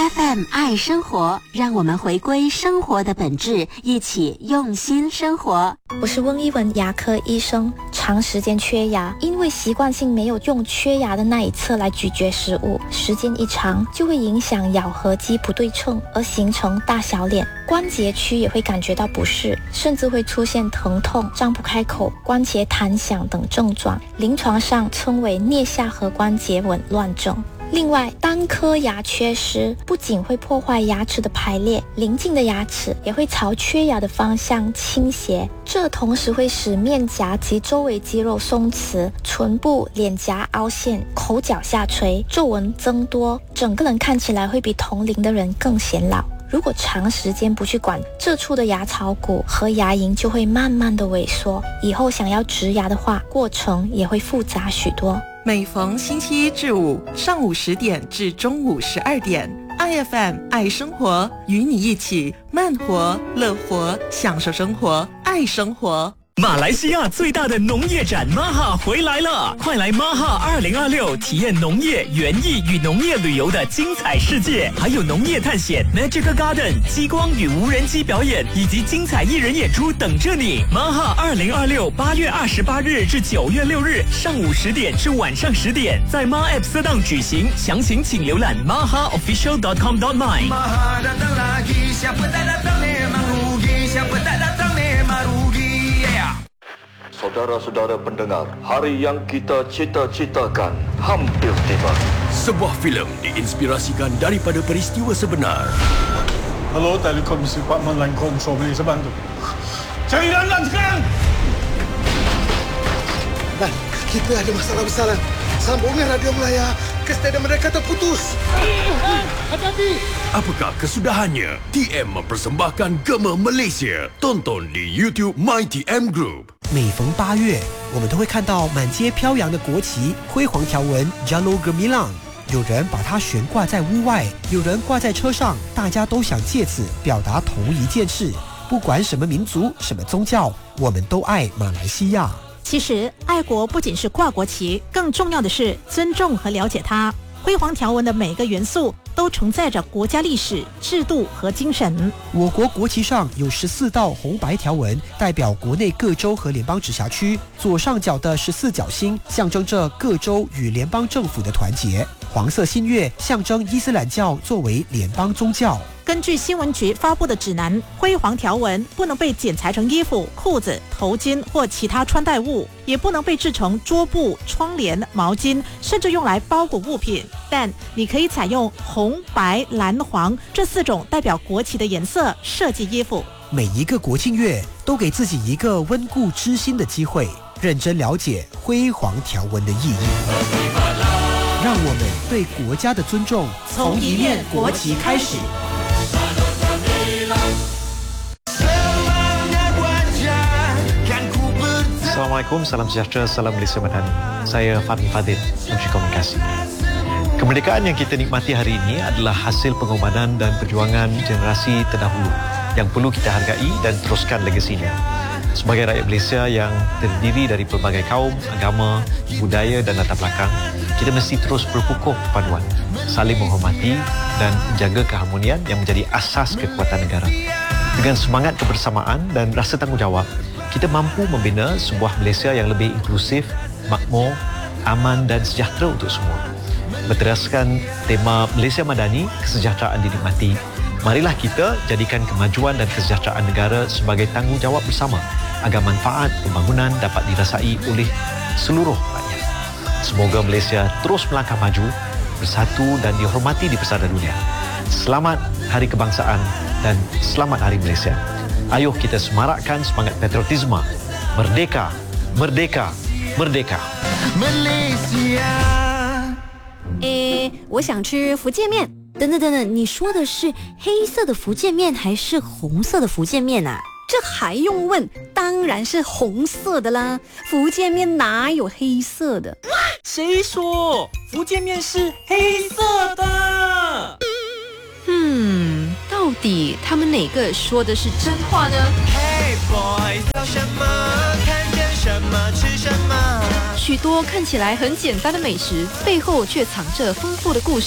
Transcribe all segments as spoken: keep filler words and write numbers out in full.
F M 爱生活，让我们回归生活的本质，一起用心生活。 我是温一文，牙科医生。长时间缺牙，因为习惯性没有用缺牙的那一侧来咀嚼食物，时间一长就会影响咬合肌不对称，而形成大小脸。关节区也会感觉到不适，甚至会出现疼痛、张不开口、关节弹响等症状，临床上称为颞下颌关节紊乱症。另外，单颗牙缺失不仅会破坏牙齿的排列，邻近的牙齿也会朝缺牙的方向倾斜，这同时会使面颊及周围肌肉松弛，唇部、脸颊凹陷，口角下垂，皱纹增多，整个人看起来会比同龄的人更显老。如果长时间不去管，这处的牙槽骨和牙龈就会慢慢的萎缩，以后想要植牙的话，过程也会复杂许多。 每逢星期一至五上午十点至中午十二点 ，I F M 爱生活，与你一起慢活、乐活，享受生活，爱生活。 马来西亚最大的农业展 M A H A 回来了，快来 M A H A 二零二六体验农业、园艺与农业旅游的精彩世界，还有农业探险 Magical Garden 激光与无人机表演以及精彩艺人演出等着你。M A H A 二零二六八月二十八日至九月六日上午十点至晚上十点，在 M A App Store 档举行，详情请浏览 m a h a official dot com dot my。 Saudara-saudara pendengar, hari yang kita cita-citakan hampir tiba. Sebuah filem diinspirasikan daripada peristiwa sebenar. Hello, Telekom Department Line Control, boleh saya bantu? Cari Lan sekarang! Lan, kita ada masalah besar, Lan. Sambungan radio Melaya ke stadium mereka terputus. Hati-hati! Apakah kesudahannya? T M mempersembahkan Gema Malaysia. Tonton di YouTube My T M Group. 每逢八月，我们都会看到满街飘扬的国旗，辉煌条纹 Jalur Gemilang。有人把它悬挂在屋外，有人挂在车上，大家都想借此表达同一件事：不管什么民族、什么宗教，我们都爱马来西亚。 其实，爱国不仅是挂国旗，更重要的是尊重和了解它。辉煌条纹的每个元素都承载着国家历史、制度和精神。 我国国旗上有十四道红白条纹，代表国内各州和联邦直辖区。左上角的十四角星象征着各州与联邦政府的团结。黄色新月象征伊斯兰教作为联邦宗教。 根据新闻局发布的指南，辉煌条纹不能被剪裁成衣服、裤子、头巾或其他穿戴物，也不能被制成桌布、窗帘、毛巾，甚至用来包裹物品。但你可以采用红、白、蓝、黄这四种代表国旗的颜色设计衣服。 每一个国庆月都给自己一个温故知新的机会，认真了解辉煌条纹的意义。让我们对国家的尊重从一面国旗开始。 Assalamualaikum, salam sejahtera, salam Malaysia Madani. Saya Fahmi Fadil, Menteri Komunikasi. Kemerdekaan yang kita nikmati hari ini adalah hasil pengorbanan dan perjuangan generasi terdahulu yang perlu kita hargai dan teruskan legasinya. Sebagai rakyat Malaysia yang terdiri dari pelbagai kaum, agama, budaya dan latar belakang, kita mesti terus berkukuh perpaduan, saling menghormati dan menjaga keharmonian yang menjadi asas kekuatan negara. Dengan semangat kebersamaan dan rasa tanggungjawab, kita mampu membina sebuah Malaysia yang lebih inklusif, makmur, aman dan sejahtera untuk semua. Berdasarkan tema Malaysia Madani, kesejahteraan dinikmati, marilah kita jadikan kemajuan dan kesejahteraan negara sebagai tanggungjawab bersama agar manfaat pembangunan dapat dirasai oleh seluruh rakyat. Semoga Malaysia terus melangkah maju, bersatu dan dihormati di pesada dunia. Selamat Hari Kebangsaan dan selamat Hari Malaysia. Ayuh kita semarakkan semangat patriotisme. Merdeka, merdeka, merdeka. Malaysia。诶，我想吃福建面。等等等等，你说的是黑色的福建面还是红色的福建面啊？这还用问？当然是红色的啦！福建面哪有黑色的？ 谁说福建面是黑色的？ 嗯，到底他们哪个说的是真话呢？ Hey boys， 要什么？看见什么吃什么？ 许多看起来很简单的美食，背后却藏着丰富的故事。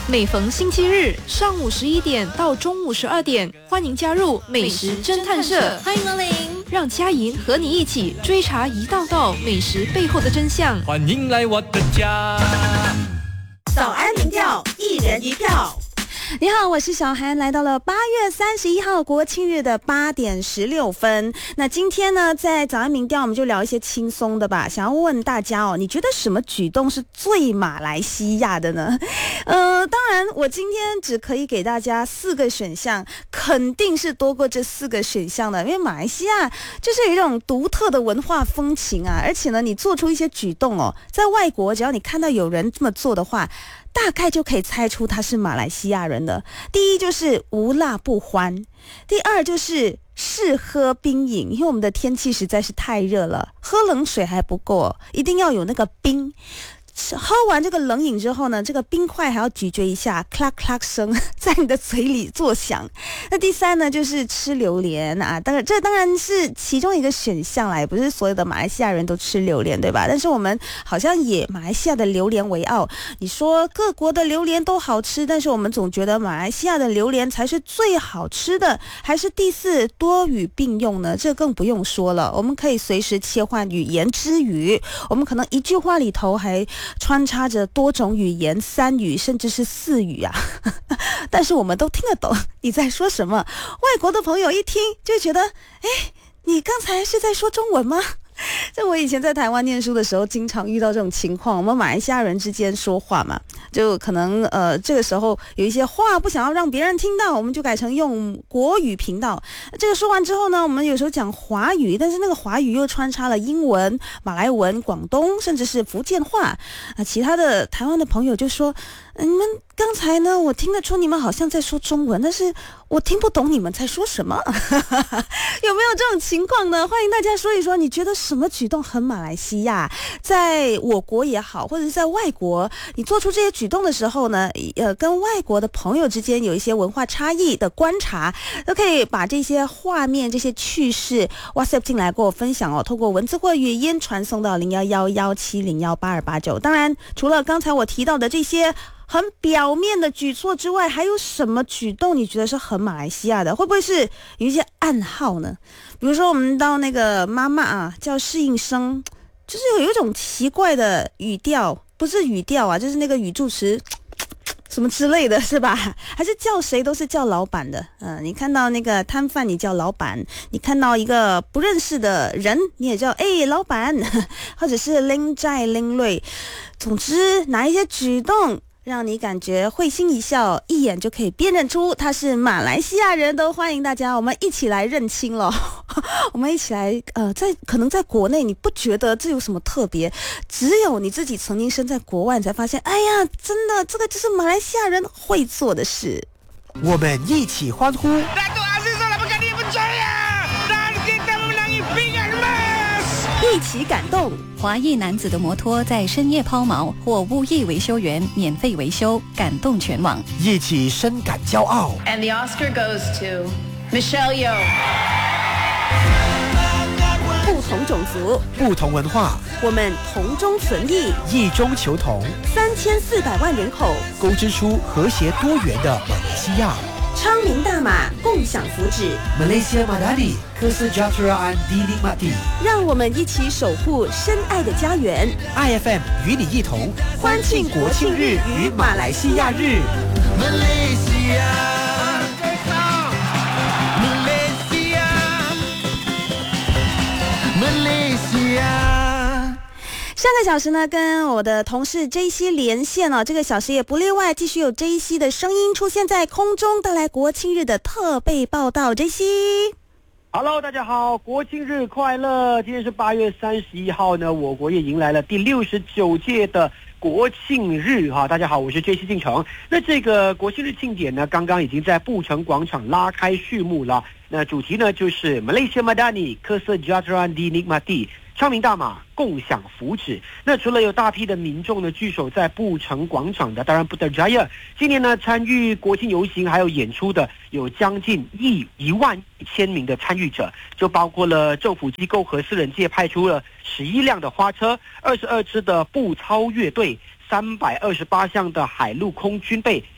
每逢星期日上午十一点到中午十二点，欢迎加入美食侦探社， 欢迎光临， 让佳莹和你一起追查一道道美食背后的真相。 欢迎来我的家。 早安民调，一人一票。你好，我是小韩，来到了八月三十一号国庆日的八点十六分。那今天呢，在早安民调我们就聊一些轻松的吧。想要问大家哦，你觉得什么举动是最马来西亚的呢？呃，当然我今天只可以给大家四个选项，肯定是多过这四个选项的，因为马来西亚就是有一种独特的文化风情啊，而且呢，你做出一些举动哦，在外国只要你看到有人这么做的话，大概就可以猜出他是马来西亚人的。第一就是无辣不欢，第二就是试喝冰饮，因为我们的天气实在是太热了，喝冷水还不够，一定要有那个冰。喝完这个冷饮之后呢，这个冰块还要咀嚼一下，咔咔声在你的嘴里作响。那第三呢，就是吃榴莲啊，当然这当然是其中一个选项啦，也不是所有的马来西亚人都吃榴莲，对吧？但是我们好像以马来西亚的榴莲为傲。你说各国的榴莲都好吃，但是我们总觉得马来西亚的榴莲才是最好吃的，还是第四多语并用呢？这更不用说了，我们可以随时切换语言之余，我们可能一句话里头还穿插着多种语言，三语甚至是四语啊，但是我们都听得懂你在说什么。外国的朋友一听就觉得，哎，你刚才是在说中文吗？就我以前在台湾念书的时候，经常遇到这种情况。我们马来西亚人之间说话嘛，就可能呃这个时候有一些话不想要让别人听到，我们就改成用国语频道。这个说完之后呢，我们有时候讲华语，但是那个华语又穿插了英文、马来文、广东，甚至是福建话。啊，其他的台湾的朋友就说，你们刚才呢，我听得出你们好像在说中文，但是我听不懂你们在说什么。有没有这种情况呢？欢迎大家说一说，你觉得什么举动很马来西亚？在我国也好，或者是在外国，你做出这些举动的时候呢，呃，跟外国的朋友之间有一些文化差异的观察，都可以把这些画面、这些趣事 WhatsApp 进来跟我分享哦，透过文字或语音传送到零幺幺幺七零幺八二八九。当然，除了刚才我提到的这些很表面的举措之外，还有什么举动你觉得是很马来西亚的？会不会是有一些暗号呢？比如说我们到那个妈妈啊叫适应生，就是有一种奇怪的语调，不是语调啊，就是那个语助词什么之类的，是吧？还是叫谁都是叫老板的。嗯、呃，你看到那个摊贩你叫老板，你看到一个不认识的人你也叫哎老板，或者是拎债拎瑞。总之哪一些举动让你感觉会心一笑，一眼就可以辨认出他是马来西亚人，都欢迎大家，我们一起来认亲了。我们一起来，呃，在可能在国内你不觉得这有什么特别，只有你自己曾经身在国外，你才发现，哎呀，真的，这个就是马来西亚人会做的事。 我们一起欢呼。 一起感动。 华裔男子的摩托在深夜抛锚，或无意维修员免费维修，感动全网。 一起深感骄傲。 And the Oscar goes to Michelle Yeoh。 不同种族， 不同文化， 我们同中存异， 异中求同。 三千四百万人口， 勾织出和谐多元的马来西亚。 昌明大马，共享福祉。 Malaysia Madani, Kesejahteraan dinikmati。 让我们一起守护深爱的家园。 I F M 与你一同欢庆国庆日与马来西亚日。 上个小时呢，跟我的同事 J C 连线哦，这个小时也不例外，继续有 J C 的声音出现在空中，带来国庆日的特备报道。J C。Hello， 大家好，国庆日快乐！今天是八月三十一号呢，我国也迎来了第六十九届的国庆日哈。大家好，我是 J C 进城。那这个国庆日庆典呢，刚刚已经在布城广场拉开序幕了。那主题呢就是 Malaysia Madani, Kesejahteraan dinikmati。昌明大马，共享福祉。那除了有大批的民众呢聚首在布城广场的，当然Putrajaya今年呢参与国庆游行还有演出的有将近一一万一千名的参与者，就包括了政府机构和私人界派出了十一辆的花车、二十二支的步操乐队、三百二十八项的海陆空军备，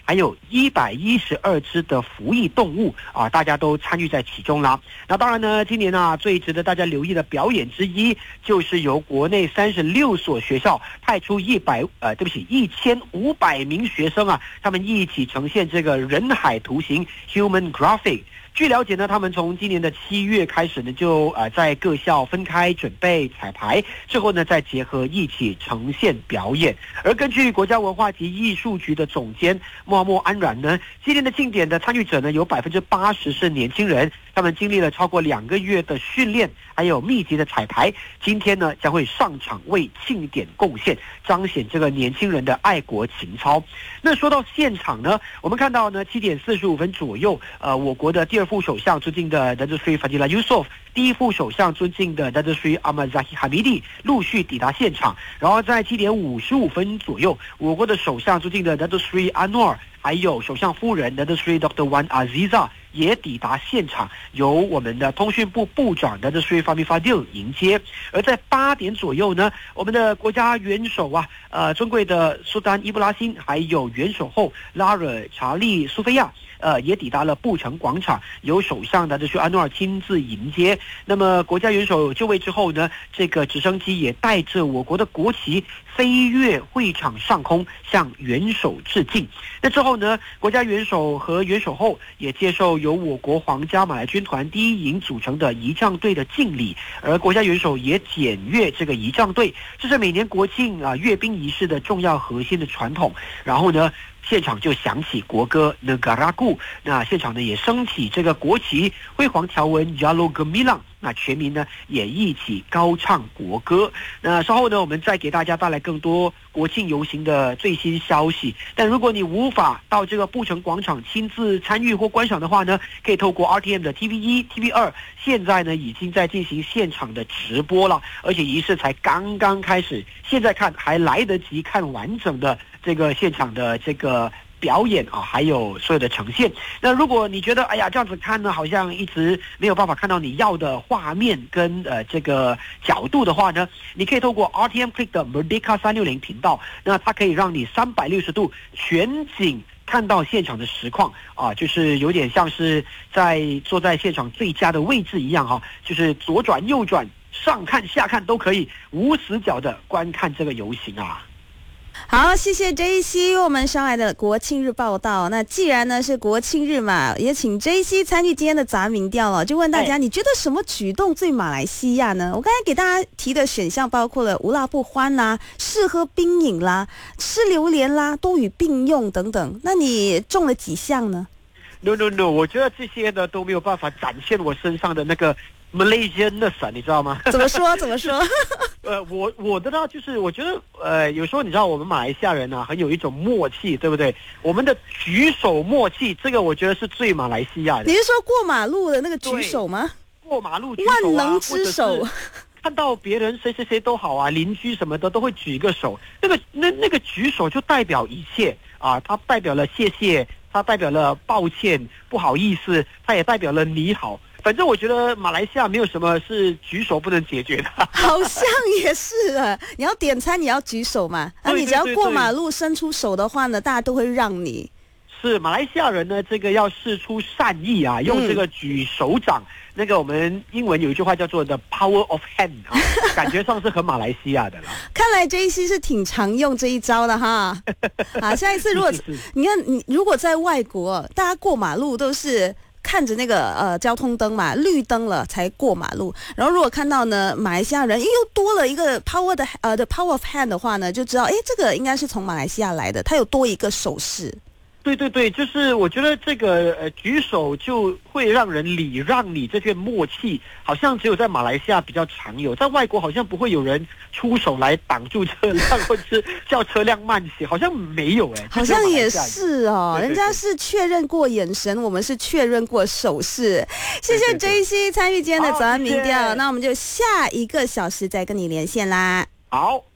还有一百一十二只的服役动物啊，大家都参与在其中啦。那当然呢，今年啊最值得大家留意的表演之一，就是由国内三十六所学校派出一百呃，对不起，一千五百名学生啊，他们一起呈现这个人海图形 Human Graphic。据了解呢，他们从今年的七月开始呢，就呃在各校分开准备彩排，之后呢再结合一起呈现表演。而根据国家文化及艺术局的总监莫阿莫安然呢，今年的庆典的参与者呢有百分之八十是年轻人，他们经历了超过两个月的训练，还有密集的彩排，今天呢将会上场为庆典贡献，彰显这个年轻人的爱国情操。那说到现场呢，我们看到呢七点四十五分左右，呃，我国的第二副首相尊敬的 Datuk Seri Fadillah Yusof， 第一副首相尊敬的 Datuk Seri Ahmad Zahid Hamidi 陆续抵达现场，然后在七点五十五分左右，我国的首相尊敬的 Datuk Seri Anwar， 还有首相夫人 Datuk Seri Doktor Wan Aziza 也抵达现场，由我们的通讯部部长 Datuk Seri Fahmi Fadil 迎接。而在八点左右呢，我们的国家元首啊，呃，尊贵的苏丹伊布拉辛，还有元首后拉尔查利苏菲亚，呃，也抵达了布城广场，由首相的这是安诺尔亲自迎接。那么国家元首就位之后呢，这个直升机也带着我国的国旗飞越会场上空，向元首致敬。那之后呢，国家元首和元首后也接受由我国皇家马来军团第一营组成的仪仗队的敬礼，而国家元首也检阅这个仪仗队，这是每年国庆啊阅兵仪式的重要核心的传统。然后呢，现场就响起国歌 Negaraku， 那现场呢也升起这个国旗辉煌条文 Jalur Gemilang， 那全民呢也一起高唱国歌。那稍后呢，我们再给大家带来更多国庆游行的最新消息。但如果你无法到这个布城广场亲自参与或观赏的话呢，可以透过 R T M 的 T V 一、T V 二，现在呢已经在进行现场的直播了，而且仪式才刚刚开始，现在看还来得及看完整的这个现场的这个表演啊，还有所有的呈现。那如果你觉得哎呀这样子看呢，好像一直没有办法看到你要的画面跟呃这个角度的话呢，你可以透过 R T M Click 的 Merdeka 三六零频道，那它可以让你三百六十度全景看到现场的实况啊，就是有点像是在坐在现场最佳的位置一样哈、啊，就是左转右转上看下看都可以无死角的观看这个游行啊。 好，谢谢 J C 为我们捎来的国庆日报道。那既然呢是国庆日嘛，也请 J C 参与今天的杂民调了。就问大家，你觉得什么举动最马来西亚呢？我刚才给大家提的选项包括了无辣不欢啦、适合冰饮啦、吃榴莲啦、多语并用等等。那你中了几项呢？ No no no， 我觉得这些呢都没有办法展现我身上的那个 Malaysianness， 你知道吗？ 怎么说？怎么说？ 呃，我我的呢，就是我觉得，呃，有时候你知道，我们马来西亚人啊，很有一种默契，对不对？我们的举手默契，这个我觉得是最马来西亚的。 你是说过马路的那个举手吗？ 过马路举手、啊、 万能之手。 看到别人谁谁谁都好啊，邻居什么的都会举一个手，那个那那个举手就代表一切啊，它代表了谢谢，它代表了抱歉、不好意思，它也代表了你好。反正我觉得马来西亚没有什么是举手不能解决的。 好像也是啊，你要点餐你要举手嘛，那、啊、你只要过马路伸出手的话呢，大家都会让你。 是马来西亚人呢，这个要释出善意啊，用这个举手掌、嗯、那个我们英文有一句话叫做 the power of hand 啊，感觉上是很马来西亚的了。 看来 J C 是挺常用这一招的哈。好，下一次如果是是是你看你如果在外国，大家过马路都是看着那个呃交通灯嘛，绿灯了才过马路。然后如果看到呢马来西亚人又多了一个 power 的呃的 power of hand 的话呢，就知道哎这个应该是从马来西亚来的，它有多一个手势。 对对对，就是我觉得这个呃举手就会让人礼让你，这些默契好像只有在马来西亚比较常有，在外国好像不会有人出手来挡住车辆或者是叫车辆慢行，好像没有哎、欸， 好像也是哦，对对对，人家是确认过眼神，我们是确认过手势。谢谢 J C 参与今天的早安民调，那我们就下一个小时再跟你连线啦。 好。